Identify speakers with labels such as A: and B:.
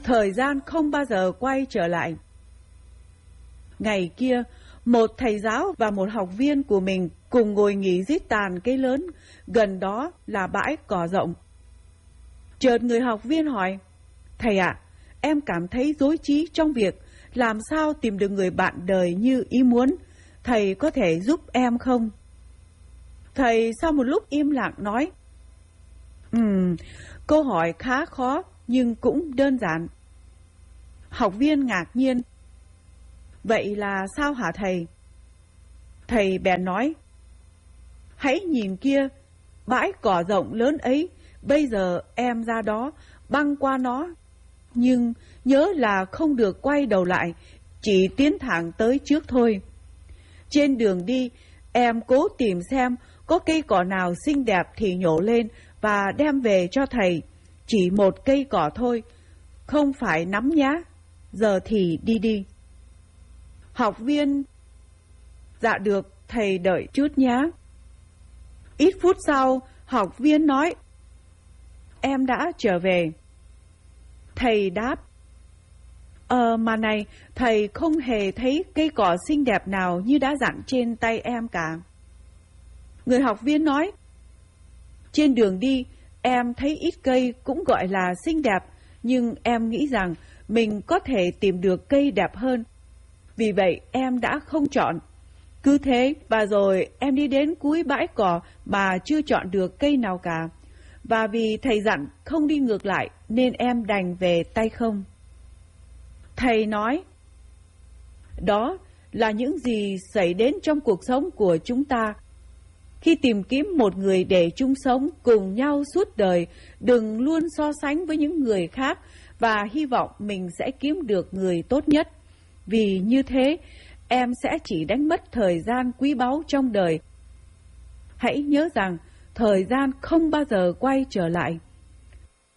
A: thời gian không bao giờ quay trở lại. Ngày kia, một thầy giáo và một học viên của mình cùng ngồi nghỉ dưới tàn cây lớn, gần đó là bãi cỏ rộng. Chợt người học viên hỏi, thầy ạ, em cảm thấy rối trí trong việc làm sao tìm được người bạn đời như ý muốn, thầy có thể giúp em không? Thầy sau một lúc im lặng nói, câu hỏi khá khó nhưng cũng đơn giản. Học viên ngạc nhiên, vậy là sao hả thầy? Thầy bèn nói, hãy nhìn kia, bãi cỏ rộng lớn ấy, bây giờ em ra đó, băng qua nó, nhưng nhớ là không được quay đầu lại, chỉ tiến thẳng tới trước thôi. Trên đường đi, em cố tìm xem có cây cỏ nào xinh đẹp thì nhổ lên và đem về cho thầy. Chỉ một cây cỏ thôi, không phải nắm nhá. Giờ thì đi đi. Học viên, dạ được, thầy đợi chút nhá. Ít phút sau, học viên nói, em đã trở về. Thầy đáp, mà này, thầy không hề thấy cây cỏ xinh đẹp nào như đã dặn trên tay em cả. Người học viên nói, trên đường đi, em thấy ít cây cũng gọi là xinh đẹp, nhưng em nghĩ rằng mình có thể tìm được cây đẹp hơn. Vì vậy em đã không chọn. Cứ thế và rồi em đi đến cuối bãi cỏ mà chưa chọn được cây nào cả. Và vì thầy dặn không đi ngược lại nên em đành về tay không. Thầy nói, đó là những gì xảy đến trong cuộc sống của chúng ta. Khi tìm kiếm một người để chung sống cùng nhau suốt đời, đừng luôn so sánh với những người khác và hy vọng mình sẽ kiếm được người tốt nhất. Vì như thế, em sẽ chỉ đánh mất thời gian quý báu trong đời. Hãy nhớ rằng, thời gian không bao giờ quay trở lại.